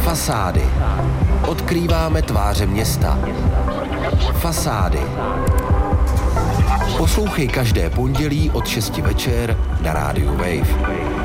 Fasády. Odkrýváme tváře města. Fasády. Poslouchej každé pondělí od 6 večer na rádiu Wave.